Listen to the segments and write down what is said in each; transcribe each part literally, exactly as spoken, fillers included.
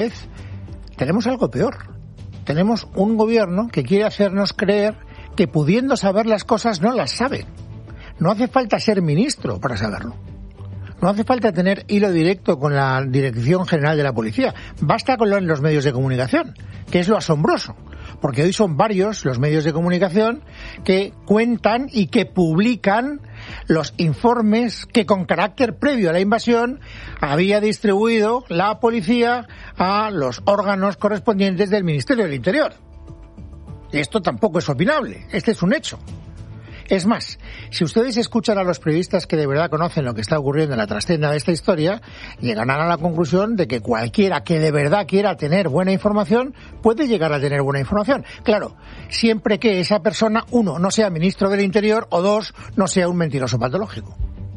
tenemos algo peor. Tenemos un gobierno que quiere hacernos creer que pudiendo saber las cosas no las sabe. No hace falta ser ministro para saberlo. No hace falta tener hilo directo con la Dirección General de la Policía. Basta con lo en los medios de comunicación, que es lo asombroso. Porque hoy son varios los medios de comunicación que cuentan y que publican los informes que con carácter previo a la invasión había distribuido la policía a los órganos correspondientes del Ministerio del Interior. Esto tampoco es opinable, este es un hecho. Es más, si ustedes escuchan a los periodistas que de verdad conocen lo que está ocurriendo en la trascenda de esta historia, llegarán a la conclusión de que cualquiera que de verdad quiera tener buena información puede llegar a tener buena información. Claro, siempre que esa persona, uno, no sea ministro del Interior o dos, no sea un mentiroso patológico.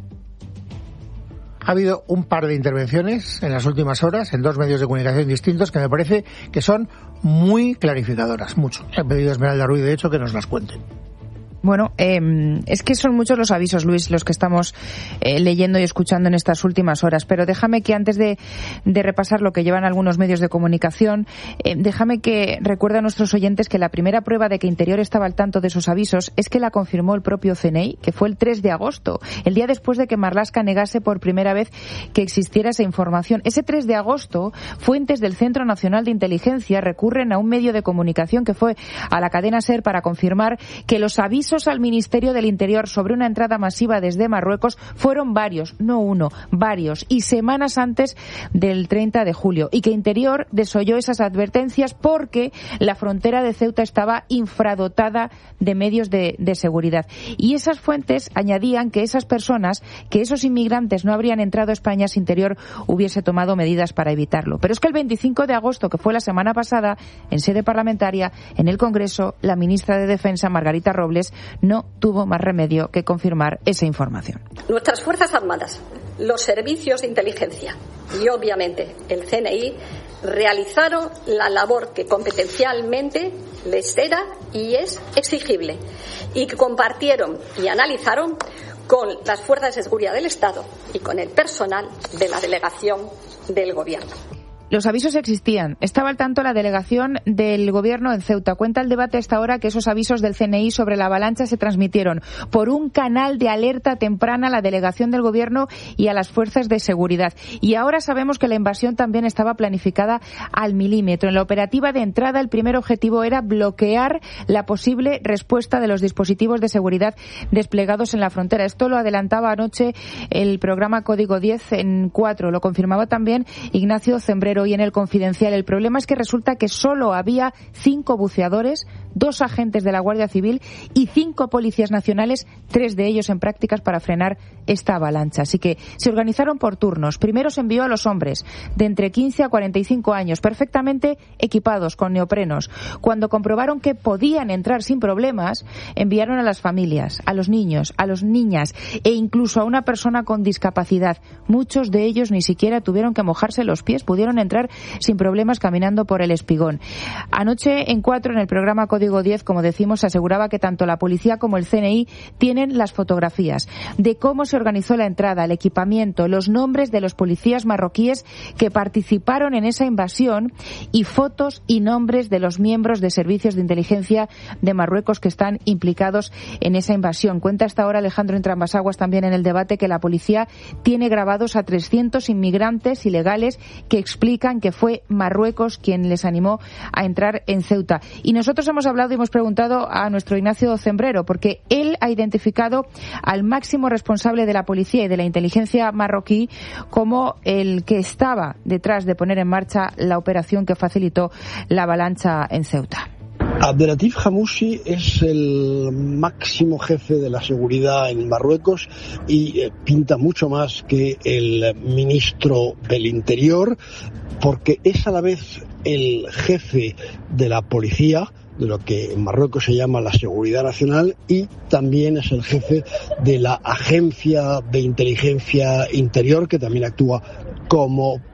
Ha habido un par de intervenciones en las últimas horas en dos medios de comunicación distintos que me parece que son muy clarificadoras, mucho. He pedido a Esmeralda Ruiz, de hecho, que nos las cuente. Bueno, eh, es que son muchos los avisos, Luis, los que estamos eh, leyendo y escuchando en estas últimas horas. Pero déjame que antes de, de repasar lo que llevan algunos medios de comunicación, eh, déjame que recuerde a nuestros oyentes que la primera prueba de que Interior estaba al tanto de esos avisos es que la confirmó el propio C N I, que fue el tres de agosto, el día después de que Marlaska negase por primera vez que existiera esa información. Ese tres de agosto, fuentes del Centro Nacional de Inteligencia recurren a un medio de comunicación que fue a la cadena SER para confirmar que los avisos al Ministerio del Interior sobre una entrada masiva desde Marruecos fueron varios, no uno, varios, y semanas antes del treinta de julio, y que Interior desoyó esas advertencias porque la frontera de Ceuta estaba infradotada de medios de, de seguridad. Y esas fuentes añadían que esas personas, que esos inmigrantes no habrían entrado a España si Interior hubiese tomado medidas para evitarlo. Pero es que el veinticinco de agosto, que fue la semana pasada, en sede parlamentaria, en el Congreso, la ministra de Defensa, Margarita Robles, no tuvo más remedio que confirmar esa información. Nuestras Fuerzas Armadas, los servicios de inteligencia y, obviamente, el C N I realizaron la labor que competencialmente les era y es exigible y que compartieron y analizaron con las fuerzas de seguridad del Estado y con el personal de la delegación del Gobierno. Los avisos existían. Estaba al tanto la delegación del Gobierno en Ceuta. Cuenta el debate a esta hora que esos avisos del C N I sobre la avalancha se transmitieron por un canal de alerta temprana a la delegación del Gobierno y a las fuerzas de seguridad. Y ahora sabemos que la invasión también estaba planificada al milímetro. En la operativa de entrada, el primer objetivo era bloquear la posible respuesta de los dispositivos de seguridad desplegados en la frontera. Esto lo adelantaba anoche el programa Código diez en cuatro. Lo confirmaba también Ignacio Zembrero. Y en el Confidencial, el problema es que resulta que solo había cinco buceadores, dos agentes de la Guardia Civil y cinco policías nacionales, tres de ellos en prácticas para frenar esta avalancha. Así que se organizaron por turnos. Primero se envió a los hombres de entre quince a cuarenta y cinco años, perfectamente equipados con neoprenos. Cuando comprobaron que podían entrar sin problemas, enviaron a las familias, a los niños, a las niñas e incluso a una persona con discapacidad. Muchos de ellos ni siquiera tuvieron que mojarse los pies, pudieron entrar sin problemas caminando por el espigón. Anoche en cuatro, en el programa Código diez, como decimos, se aseguraba que tanto la policía como el C N I tienen las fotografías de cómo se organizó la entrada, el equipamiento, los nombres de los policías marroquíes que participaron en esa invasión y fotos y nombres de los miembros de servicios de inteligencia de Marruecos que están implicados en esa invasión. Cuenta hasta ahora Alejandro Entrambas-Aguas también en el debate que la policía tiene grabados a trescientos inmigrantes ilegales que explican que fue Marruecos quien les animó a entrar en Ceuta. Y nosotros hemos hablado y hemos preguntado a nuestro Ignacio Zembrero, porque él ha identificado al máximo responsable de la policía y de la inteligencia marroquí como el que estaba detrás de poner en marcha la operación que facilitó la avalancha en Ceuta. Abdelatif Hamouchi es el máximo jefe de la seguridad en Marruecos y eh, pinta mucho más que el ministro del Interior, porque es a la vez el jefe de la policía, de lo que en Marruecos se llama la Seguridad Nacional, y también es el jefe de la Agencia de Inteligencia Interior, que también actúa como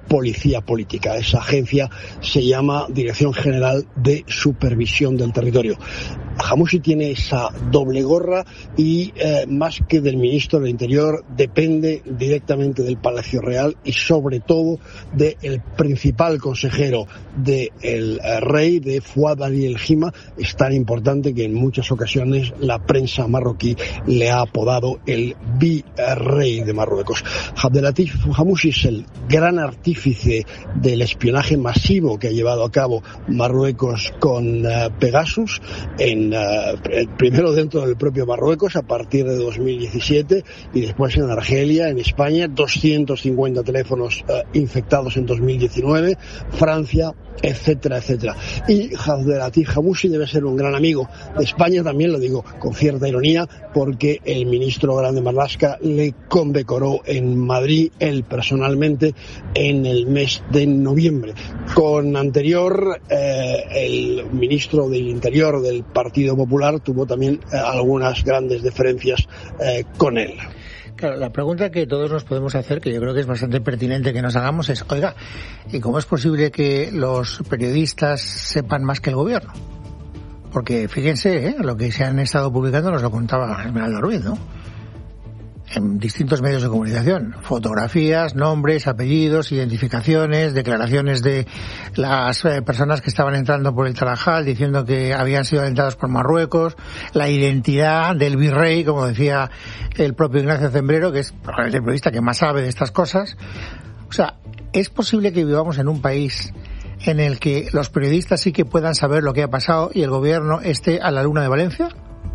policía política. Esa agencia se llama Dirección General de Supervisión del Territorio. Hamouchi tiene esa doble gorra y eh, más que del ministro del Interior depende directamente del Palacio Real y sobre todo del principal consejero del eh, rey, de Fouad Ali El Hima. Es tan importante que en muchas ocasiones la prensa marroquí le ha apodado el virrey de Marruecos. Abdelatif Hamouchi es el gran artífice del espionaje masivo que ha llevado a cabo Marruecos con uh, Pegasus, en, uh, primero dentro del propio Marruecos a partir de dos mil diecisiete y después en Argelia, en España, doscientos cincuenta teléfonos uh, infectados en dos mil diecinueve, Francia, etcétera, etcétera. Y Abdelatif Hamouchi debe ser un gran amigo de España, también lo digo con cierta ironía, porque el ministro Grande Marlaska le condecoró en Madrid, él personalmente, en el mes de noviembre. Con anterior, eh, el ministro del Interior del Partido Popular tuvo también eh, algunas grandes diferencias eh, con él. Claro, la pregunta que todos nos podemos hacer, que yo creo que es bastante pertinente que nos hagamos, es, oiga, ¿y cómo es posible que los periodistas sepan más que el gobierno? Porque fíjense, ¿eh? Lo que se han estado publicando nos lo contaba Esmeralda Ruiz, ¿no? En distintos medios de comunicación, fotografías, nombres, apellidos, identificaciones, declaraciones de las eh, personas que estaban entrando por el Tarajal diciendo que habían sido alentados por Marruecos, la identidad del virrey, como decía el propio Ignacio Zembrero, que es probablemente el periodista que más sabe de estas cosas. O sea, ¿es posible que vivamos en un país en el que los periodistas sí que puedan saber lo que ha pasado y el gobierno esté a la luna de Valencia?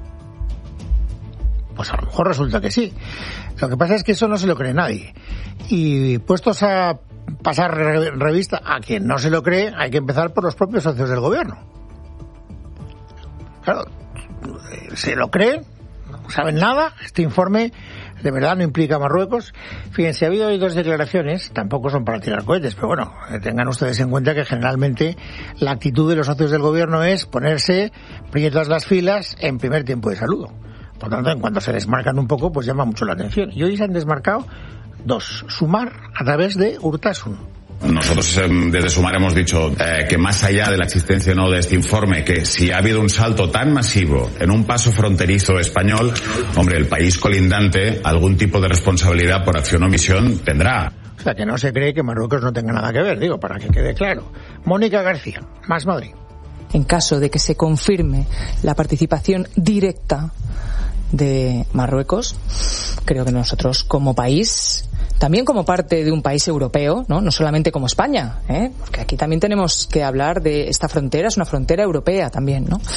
Pues a lo mejor resulta que sí. Lo que pasa es que eso no se lo cree nadie. Y puestos a pasar revista a quien no se lo cree, hay que empezar por los propios socios del gobierno. Claro, se lo creen, no saben nada. Este informe de verdad no implica a Marruecos. Fíjense, ha habido hoy dos declaraciones, tampoco son para tirar cohetes, pero bueno, tengan ustedes en cuenta que generalmente la actitud de los socios del gobierno es ponerse prietas las filas en primer tiempo de saludo. Por tanto, en cuanto se desmarcan un poco, pues llama mucho la atención. Y hoy se han desmarcado dos. Sumar a través de Urtasun. Nosotros eh, desde Sumar hemos dicho eh, que más allá de la existencia o no de este informe, que si ha habido un salto tan masivo en un paso fronterizo español, hombre, el país colindante algún tipo de responsabilidad por acción o omisión tendrá. O sea, que no se cree que Marruecos no tenga nada que ver, digo, para que quede claro. Mónica García, Más Madrid. En caso de que se confirme la participación directa de Marruecos, creo que nosotros como país, también como parte de un país europeo, no, no solamente como España, ¿eh? Porque aquí también tenemos que hablar de esta frontera, es una frontera europea también, ¿no?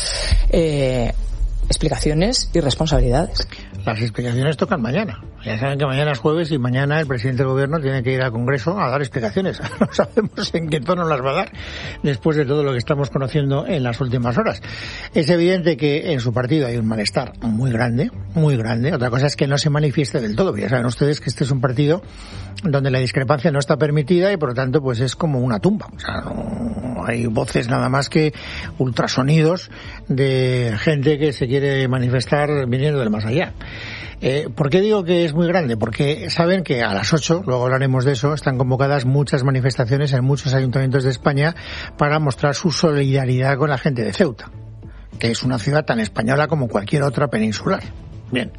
Eh, explicaciones y responsabilidades. Las explicaciones tocan mañana. Ya saben que mañana es jueves y mañana el presidente del gobierno tiene que ir al Congreso a dar explicaciones. No sabemos en qué tono las va a dar después de todo lo que estamos conociendo en las últimas horas. Es evidente que en su partido hay un malestar muy grande, muy grande. Otra cosa es que no se manifieste del todo. Ya saben ustedes que este es un partido donde la discrepancia no está permitida y por lo tanto pues es como una tumba. O sea, no hay voces nada más que ultrasonidos de gente que se quiere manifestar viniendo del más allá. Eh, ¿Por qué digo que es muy grande? Porque saben que a las ocho, luego hablaremos de eso, están convocadas muchas manifestaciones en muchos ayuntamientos de España para mostrar su solidaridad con la gente de Ceuta, que es una ciudad tan española como cualquier otra peninsular. Bien,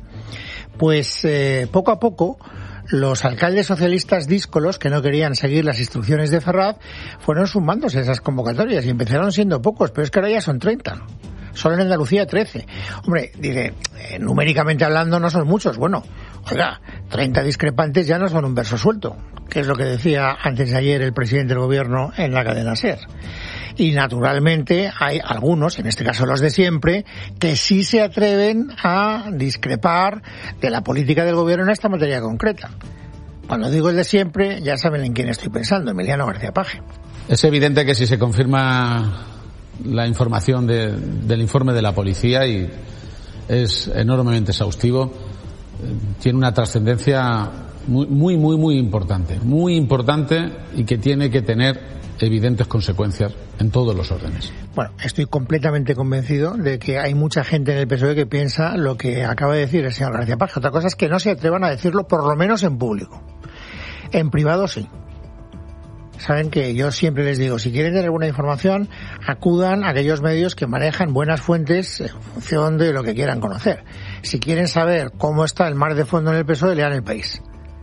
pues eh, poco a poco los alcaldes socialistas díscolos que no querían seguir las instrucciones de Ferraz fueron sumándose a esas convocatorias y empezaron siendo pocos, pero es que ahora ya son treinta. Solo en Andalucía trece. Hombre, dice, eh, numéricamente hablando no son muchos. Bueno, oiga, treinta discrepantes ya no son un verso suelto, que es lo que decía antes de ayer el presidente del gobierno en la cadena SER. Y naturalmente hay algunos, en este caso los de siempre, que sí se atreven a discrepar de la política del gobierno en esta materia concreta. Cuando digo el de siempre, ya saben en quién estoy pensando, Emiliano García Paje. Es evidente que si se confirma la información de, del informe de la policía, y es enormemente exhaustivo, tiene una trascendencia muy, muy, muy, muy importante, muy importante y que tiene que tener evidentes consecuencias en todos los órdenes. Bueno, estoy completamente convencido de que hay mucha gente en el P S O E que piensa lo que acaba de decir el señor García Paje. Otra cosa es que no se atrevan a decirlo, por lo menos en público. En privado sí. saben que yo siempre les digo, si quieren tener buena información, acudan a aquellos medios que manejan buenas fuentes en función de lo que quieran conocer. Si quieren saber cómo está el mar de fondo en el P S O E, lean El País.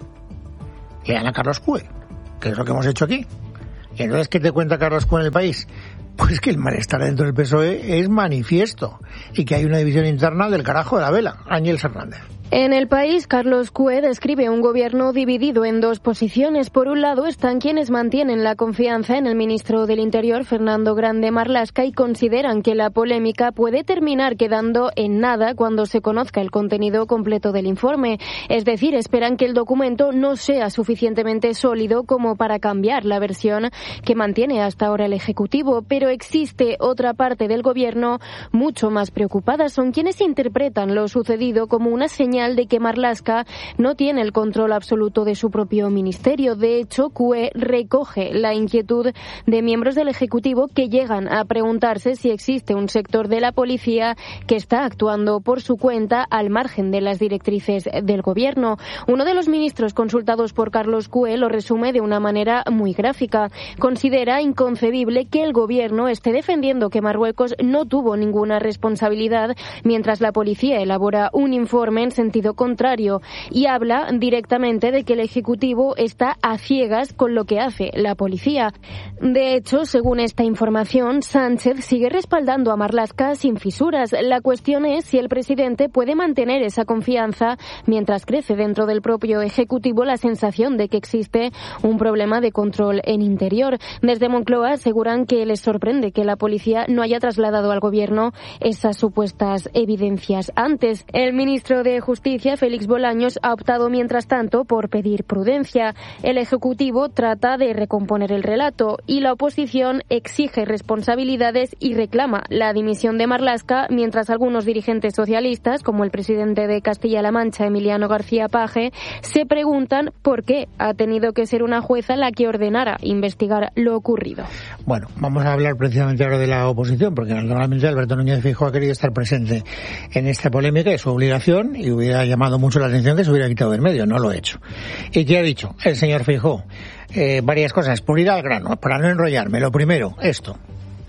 Lean a Carlos Cue, que es lo que hemos hecho aquí. Y entonces, ¿qué te cuenta Carlos Cue en El País? Pues que el malestar dentro del P S O E es manifiesto y que hay una división interna del carajo de la vela. Ángel Hernández. En El País, Carlos Cue describe un gobierno dividido en dos posiciones. Por un lado están quienes mantienen la confianza en el ministro del Interior, Fernando Grande Marlaska, y consideran que la polémica puede terminar quedando en nada cuando se conozca el contenido completo del informe. Es decir, esperan que el documento no sea suficientemente sólido como para cambiar la versión que mantiene hasta ahora el Ejecutivo. Pero existe otra parte del gobierno mucho más preocupada. Son quienes interpretan lo sucedido como una señal de que Marlaska no tiene el control absoluto de su propio ministerio. De hecho, Cue recoge la inquietud de miembros del Ejecutivo que llegan a preguntarse si existe un sector de la policía que está actuando por su cuenta al margen de las directrices del gobierno. Uno de los ministros consultados por Carlos Cue lo resume de una manera muy gráfica. Considera inconcebible que el gobierno esté defendiendo que Marruecos no tuvo ninguna responsabilidad mientras la policía elabora un informe en sentido contrario, y habla directamente de que el Ejecutivo está a ciegas con lo que hace la policía. De hecho, según esta información, Sánchez sigue respaldando a Marlaska sin fisuras. La cuestión es si el presidente puede mantener esa confianza mientras crece dentro del propio Ejecutivo la sensación de que existe un problema de control en Interior. Desde Moncloa aseguran que les sorprende que la policía no haya trasladado al gobierno esas supuestas evidencias antes. El ministro de Justicia, Félix Bolaños, ha optado mientras tanto por pedir prudencia. El Ejecutivo trata de recomponer el relato y la oposición exige responsabilidades y reclama la dimisión de Marlaska, mientras algunos dirigentes socialistas, como el presidente de Castilla-La Mancha, Emiliano García Paje, se preguntan por qué ha tenido que ser una jueza la que ordenara investigar lo ocurrido. Bueno, vamos a hablar precisamente ahora de la oposición, porque normalmente Alberto Núñez Feijóo ha querido estar presente en esta polémica, es su obligación, y hubiera llamado mucho la atención que se hubiera quitado del medio, no lo he hecho. ¿Y qué ha dicho el señor Feijóo? Eh, varias cosas, por ir al grano, para no enrollarme. Lo primero, esto.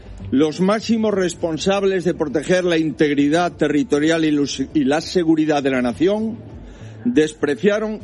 Los máximos responsables de proteger la integridad territorial y, los, y la seguridad de la nación despreciaron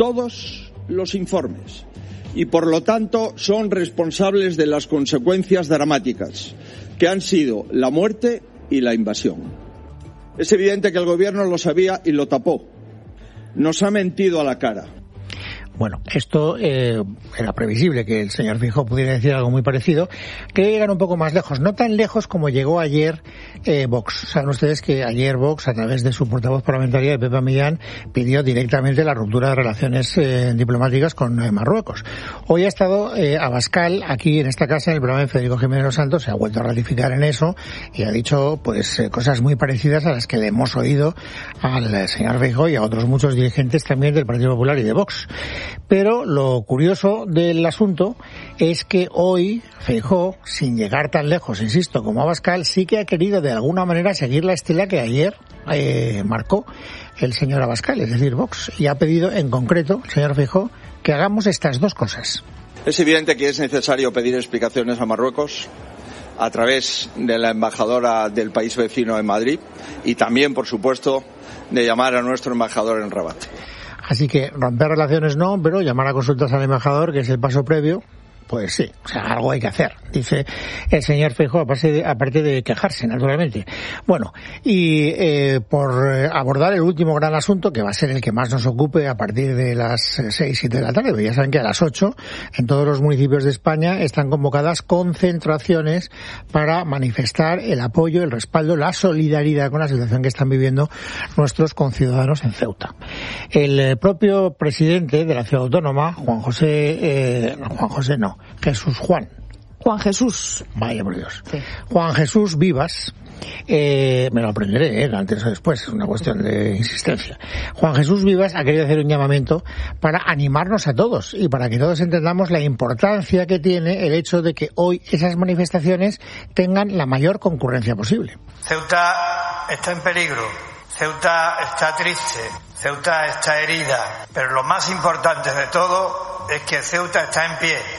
todos los informes y, por lo tanto, son responsables de las consecuencias dramáticas que han sido la muerte y la invasión. Es evidente que el gobierno lo sabía y lo tapó. Nos ha mentido a la cara. Bueno, esto eh, era previsible que el señor Feijóo pudiera decir algo muy parecido. Quería llegar un poco más lejos, no tan lejos como llegó ayer eh, Vox. Saben ustedes que ayer Vox, a través de su portavoz parlamentaria, Pepa Millán, pidió directamente la ruptura de relaciones eh, diplomáticas con eh, Marruecos. Hoy ha estado eh, Abascal aquí en esta casa, en el programa de Federico Jiménez Los Santos, se ha vuelto a ratificar en eso y ha dicho pues eh, cosas muy parecidas a las que le hemos oído al eh, señor Feijóo y a otros muchos dirigentes también del Partido Popular y de Vox. Pero lo curioso del asunto es que hoy Feijóo, sin llegar tan lejos, insisto, como Abascal, sí que ha querido de alguna manera seguir la estela que ayer eh, marcó el señor Abascal, es decir, Vox, y ha pedido en concreto, el señor Feijóo, que hagamos estas dos cosas. Es evidente que es necesario pedir explicaciones a Marruecos a través de la embajadora del país vecino en Madrid y también, por supuesto, de llamar a nuestro embajador en Rabat. Así que romper relaciones no, pero llamar a consultas al embajador, que es el paso previo, pues sí, o sea, algo hay que hacer, dice el señor Feijóo, aparte de, aparte de quejarse, naturalmente. Bueno, y eh, por abordar el último gran asunto, que va a ser el que más nos ocupe a partir de las seis, siete de la tarde, porque ya saben que a las ocho, en todos los municipios de España, están convocadas concentraciones para manifestar el apoyo, el respaldo, la solidaridad con la situación que están viviendo nuestros conciudadanos en Ceuta. El propio presidente de la ciudad autónoma, Juan José, eh, no, Juan José no, Jesús Juan. Juan Jesús. Vaya por Dios. Sí. Juan Jesús Vivas, eh, me lo aprenderé, eh, antes o después, es una cuestión de insistencia. Juan Jesús Vivas ha querido hacer un llamamiento para animarnos a todos y para que todos entendamos la importancia que tiene el hecho de que hoy esas manifestaciones tengan la mayor concurrencia posible. Ceuta está en peligro, Ceuta está triste, Ceuta está herida, pero lo más importante de todo es que Ceuta está en pie.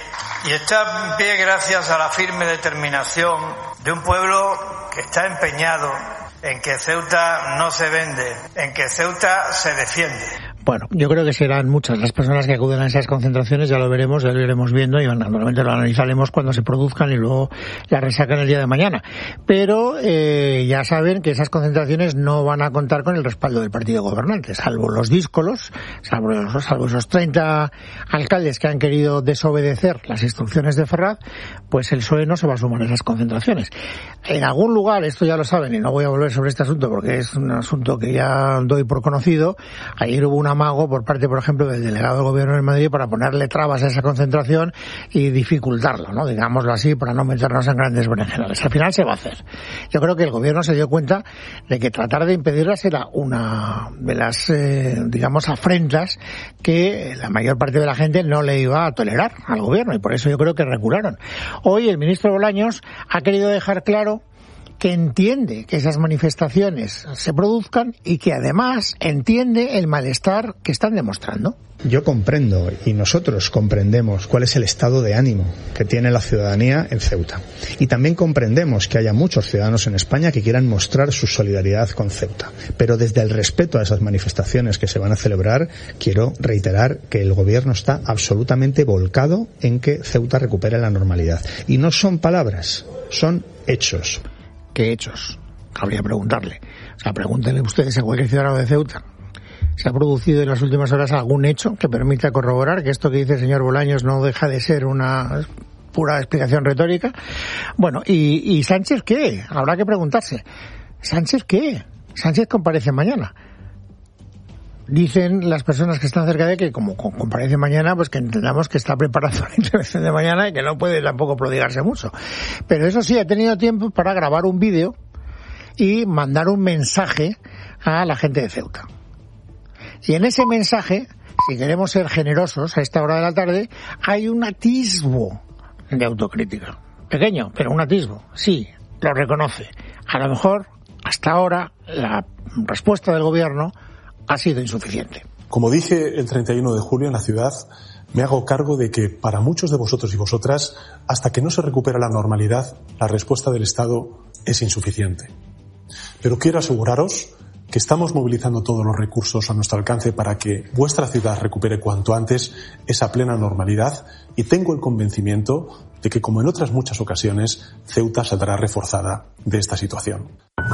Y está en pie gracias a la firme determinación de un pueblo que está empeñado en que Ceuta no se vende, en que Ceuta se defiende. Bueno, yo creo que serán muchas las personas que acuden a esas concentraciones, ya lo veremos, ya lo iremos viendo y naturalmente lo analizaremos cuando se produzcan y luego las resacan el día de mañana. Pero eh, ya saben que esas concentraciones no van a contar con el respaldo del partido gobernante, salvo los díscolos, salvo, los, salvo esos treinta alcaldes que han querido desobedecer las instrucciones de Ferraz, pues el P S O E no se va a sumar a esas concentraciones. En algún lugar, esto ya lo saben y no voy a volver sobre este asunto porque es un asunto que ya doy por conocido, ayer hubo una amago por parte, por ejemplo, del delegado del Gobierno de Madrid para ponerle trabas a esa concentración y dificultarlo, ¿no? Digámoslo así, para no meternos en grandes berenjenales. Al final se va a hacer. Yo creo que el Gobierno se dio cuenta de que tratar de impedirlas era una de las, eh, digamos, afrentas que la mayor parte de la gente no le iba a tolerar al Gobierno y por eso yo creo que recularon. Hoy el ministro Bolaños ha querido dejar claro que entiende que esas manifestaciones se produzcan y que además entiende el malestar que están demostrando. Yo comprendo y nosotros comprendemos cuál es el estado de ánimo que tiene la ciudadanía en Ceuta. Y también comprendemos que haya muchos ciudadanos en España que quieran mostrar su solidaridad con Ceuta. Pero desde el respeto a esas manifestaciones que se van a celebrar, quiero reiterar que el Gobierno está absolutamente volcado en que Ceuta recupere la normalidad. Y no son palabras, son hechos. ¿Qué hechos? Habría que preguntarle. O sea, pregúntenle ustedes a cualquier ciudadano de Ceuta. ¿Se ha producido en las últimas horas algún hecho que permita corroborar que esto que dice el señor Bolaños no deja de ser una pura explicación retórica? Bueno, ¿y, y Sánchez qué? Habrá que preguntarse. ¿Sánchez qué? Sánchez comparece mañana. Dicen las personas que están cerca de él que como comparece mañana, pues que entendamos que está preparando la intervención de mañana y que no puede tampoco prodigarse mucho. Pero eso sí, ha tenido tiempo para grabar un vídeo y mandar un mensaje a la gente de Ceuta. Y en ese mensaje, si queremos ser generosos a esta hora de la tarde, hay un atisbo de autocrítica. Pequeño, pero un atisbo. Sí, lo reconoce. A lo mejor, hasta ahora, la respuesta del Gobierno ha sido insuficiente. Como dije el treinta y uno de julio en la ciudad, me hago cargo de que para muchos de vosotros y vosotras, hasta que no se recupera la normalidad, la respuesta del Estado es insuficiente. Pero quiero aseguraros que estamos movilizando todos los recursos a nuestro alcance para que vuestra ciudad recupere cuanto antes esa plena normalidad y tengo el convencimiento de que, como en otras muchas ocasiones, Ceuta saldrá reforzada de esta situación.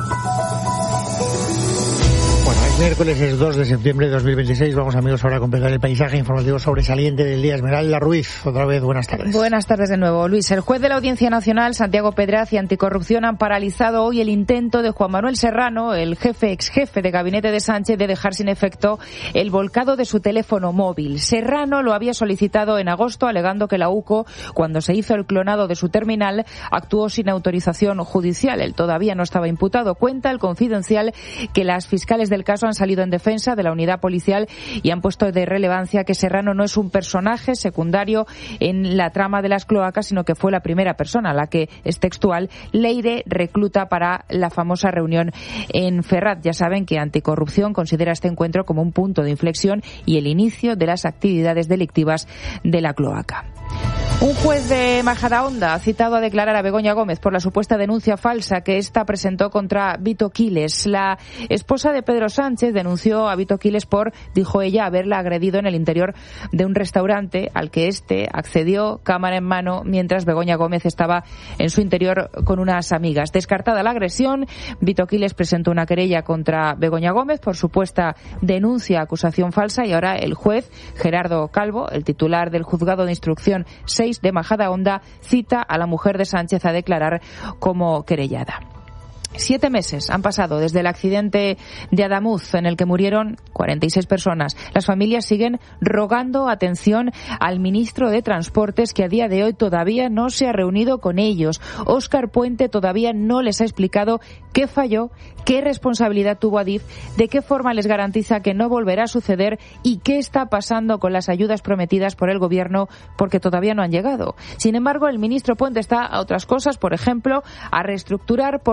Miércoles es dos de septiembre de dos mil veintiséis. Vamos, amigos, ahora a completar el paisaje informativo sobresaliente del día. Esmeralda Ruiz, otra vez, buenas tardes. Buenas tardes de nuevo, Luis. El juez de la Audiencia Nacional, Santiago Pedraz, y Anticorrupción han paralizado hoy el intento de Juan Manuel Serrano, el jefe ex jefe de gabinete de Sánchez, de dejar sin efecto el volcado de su teléfono móvil. Serrano lo había solicitado en agosto, alegando que la UCO, cuando se hizo el clonado de su terminal, actuó sin autorización judicial. Él todavía no estaba imputado. Cuenta el Confidencial que las fiscales del caso han salido en defensa de la unidad policial y han puesto de relevancia que Serrano no es un personaje secundario en la trama de las cloacas, sino que fue la primera persona a la que, es textual, Leire recluta para la famosa reunión en Ferraz. Ya saben que Anticorrupción considera este encuentro como un punto de inflexión y el inicio de las actividades delictivas de la cloaca. Un juez de Majadahonda ha citado a declarar a Begoña Gómez por la supuesta denuncia falsa que ésta presentó contra Vito Quiles. La esposa de Pedro Sánchez denunció a Vito Quiles por, dijo ella, haberla agredido en el interior de un restaurante al que éste accedió cámara en mano mientras Begoña Gómez estaba en su interior con unas amigas. Descartada la agresión, Vito Quiles presentó una querella contra Begoña Gómez por supuesta denuncia, acusación falsa, y ahora el juez Gerardo Calvo, el titular del juzgado de instrucción seis de Majadahonda, cita a la mujer de Sánchez a declarar como querellada. Siete meses han pasado desde el accidente de Adamuz, en el que murieron cuarenta y seis personas. Las familias siguen rogando atención al ministro de Transportes, que a día de hoy todavía no se ha reunido con ellos. Óscar Puente todavía no les ha explicado qué falló, qué responsabilidad tuvo Adif, de qué forma les garantiza que no volverá a suceder y qué está pasando con las ayudas prometidas por el Gobierno, porque todavía no han llegado. Sin embargo, el ministro Puente está a otras cosas, por ejemplo, a reestructurar por tercera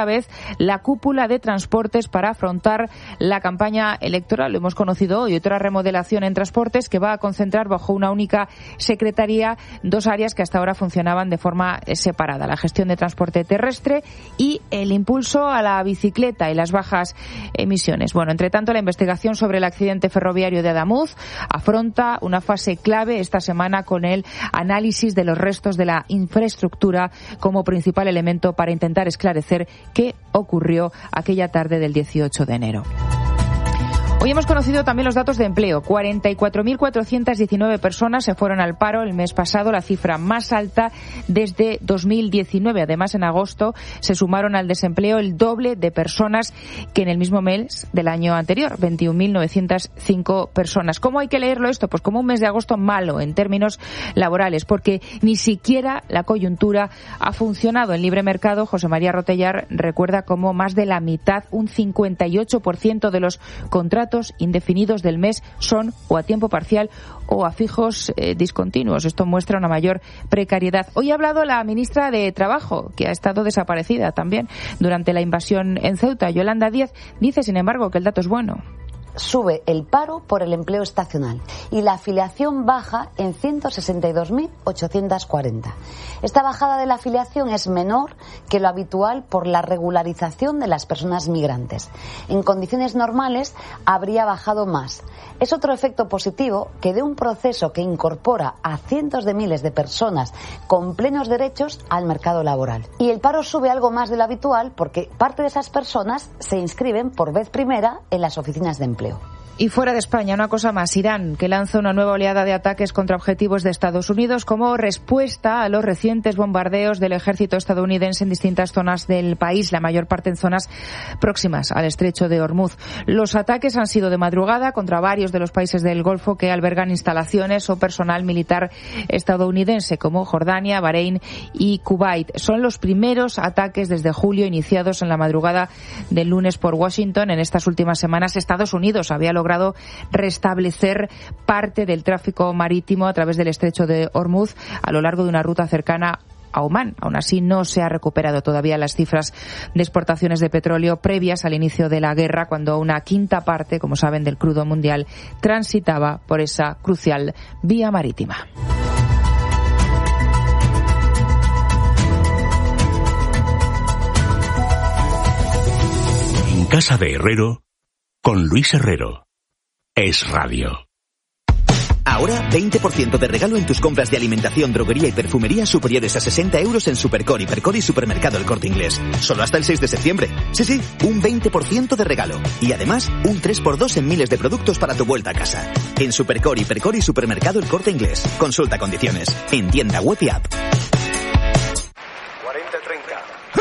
primera vez la cúpula de transportes para afrontar la campaña electoral. Lo hemos conocido hoy, otra remodelación en transportes que va a concentrar bajo una única secretaría dos áreas que hasta ahora funcionaban de forma separada: la gestión de transporte terrestre y el impulso a la bicicleta y las bajas emisiones. Bueno, entre tanto, la investigación sobre el accidente ferroviario de Adamuz afronta una fase clave esta semana con el análisis de los restos de la infraestructura como principal elemento para intentar esclarecer qué ocurrió aquella tarde del dieciocho de enero. Hoy hemos conocido también los datos de empleo. cuarenta y cuatro mil cuatrocientas diecinueve personas se fueron al paro el mes pasado, la cifra más alta desde dos mil diecinueve. Además, en agosto se sumaron al desempleo el doble de personas que en el mismo mes del año anterior, veintiún mil novecientas cinco personas. ¿Cómo hay que leerlo esto? Pues como un mes de agosto malo en términos laborales, porque ni siquiera la coyuntura ha funcionado. En libre mercado, José María Rotellar recuerda cómo más de la mitad, un cincuenta y ocho por ciento de los contratos indefinidos del mes son o a tiempo parcial o a fijos eh, discontinuos. Esto muestra una mayor precariedad. Hoy ha hablado la ministra de Trabajo, que ha estado desaparecida también durante la invasión en Ceuta. Yolanda Díaz dice, sin embargo, que el dato es bueno. Sube el paro por el empleo estacional y la afiliación baja en ciento sesenta y dos mil ochocientos cuarenta. Esta bajada de la afiliación es menor que lo habitual por la regularización de las personas migrantes. En condiciones normales habría bajado más. Es otro efecto positivo que de un proceso que incorpora a cientos de miles de personas con plenos derechos al mercado laboral. Y el paro sube algo más de lo habitual porque parte de esas personas se inscriben por vez primera en las oficinas de empleo. Y fuera de España, una cosa más. Irán, que lanza una nueva oleada de ataques contra objetivos de Estados Unidos como respuesta a los recientes bombardeos del ejército estadounidense en distintas zonas del país, la mayor parte en zonas próximas al estrecho de Hormuz. Los ataques han sido de madrugada contra varios de los países del Golfo que albergan instalaciones o personal militar estadounidense, como Jordania, Bahrein y Kuwait. Son los primeros ataques desde julio iniciados en la madrugada del lunes por Washington. En estas últimas semanas, Estados Unidos había logrado logrado restablecer parte del tráfico marítimo a través del estrecho de Hormuz a lo largo de una ruta cercana a Omán. Aún así, no se ha recuperado todavía las cifras de exportaciones de petróleo previas al inicio de la guerra, cuando una quinta parte, como saben, del crudo mundial transitaba por esa crucial vía marítima. En casa de Herrero, con Luis Herrero. Es Radio. Ahora, veinte por ciento de regalo en tus compras de alimentación, droguería y perfumería superiores a sesenta euros en Supercor, Hipercor y Supermercado El Corte Inglés. Solo hasta el seis de septiembre. Sí, sí, un veinte por ciento de regalo. Y además, un tres por dos en miles de productos para tu vuelta a casa. En Supercor, Hipercor y Supermercado El Corte Inglés. Consulta condiciones. En tienda web y app. cuarenta treinta.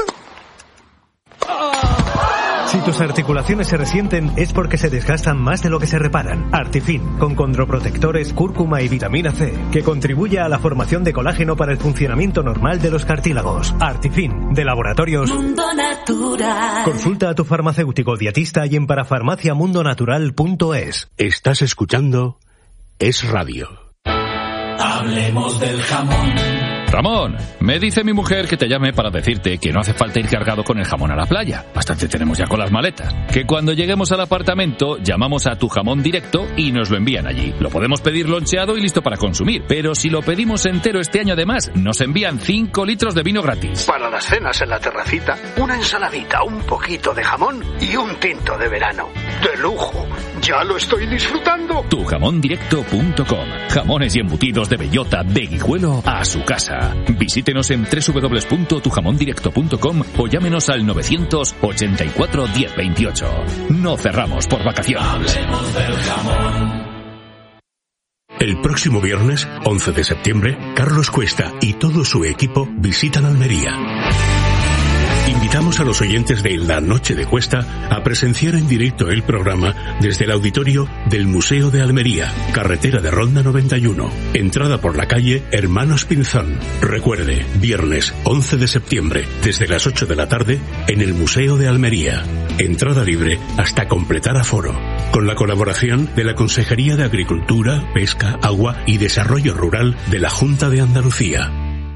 Si tus articulaciones se resienten es porque se desgastan más de lo que se reparan. Artifin, con condroprotectores, cúrcuma y vitamina C, que contribuye a la formación de colágeno para el funcionamiento normal de los cartílagos. Artifin, de Laboratorios Mundo Natural. Consulta a tu farmacéutico dietista y en parafarmacia mundo natural punto es. Estás escuchando Es Radio. Hablemos del jamón. Ramón, me dice mi mujer que te llame para decirte que no hace falta ir cargado con el jamón a la playa. Bastante tenemos ya con las maletas. Que cuando lleguemos al apartamento, llamamos a Tu Jamón Directo y nos lo envían allí. Lo podemos pedir loncheado y listo para consumir. Pero si lo pedimos entero este año además, nos envían cinco litros de vino gratis. Para las cenas en la terracita, una ensaladita, un poquito de jamón y un tinto de verano. ¡De lujo! ¡Ya lo estoy disfrutando! tu jamón directo punto com. Jamones y embutidos de bellota de Guijuelo a su casa. Visítenos en doble u doble u doble u punto tu jamón directo punto com o llámenos al novecientos ochenta y cuatro diez veintiocho. No cerramos por vacaciones. Hablemos del jamón. El próximo viernes, once de septiembre, Carlos Cuesta y todo su equipo visitan Almería. Invitamos a los oyentes de La Noche de Cuesta a presenciar en directo el programa desde el auditorio del Museo de Almería, carretera de Ronda noventa y uno, entrada por la calle Hermanos Pinzón. Recuerde, viernes once de septiembre, desde las ocho de la tarde, en el Museo de Almería. Entrada libre hasta completar aforo. Con la colaboración de la Consejería de Agricultura, Pesca, Agua y Desarrollo Rural de la Junta de Andalucía.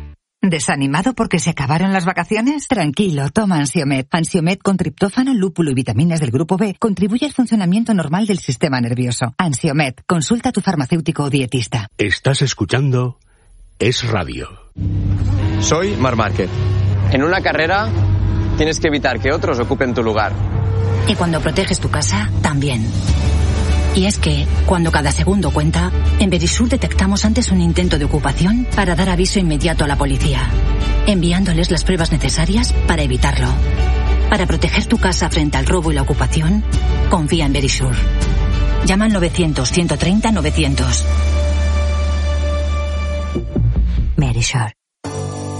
¿Desanimado porque se acabaron las vacaciones? Tranquilo, toma Ansiomed. Ansiomed con triptófano, lúpulo y vitaminas del grupo B contribuye al funcionamiento normal del sistema nervioso. Ansiomed, consulta a tu farmacéutico o dietista. Estás escuchando Es Radio. Soy Marc Márquez. En una carrera tienes que evitar que otros ocupen tu lugar. Y cuando proteges tu casa, también. Y es que, cuando cada segundo cuenta, en Verisur detectamos antes un intento de ocupación para dar aviso inmediato a la policía, enviándoles las pruebas necesarias para evitarlo. Para proteger tu casa frente al robo y la ocupación, confía en Verisur. Llama al novecientos, ciento treinta, novecientos. Verisur.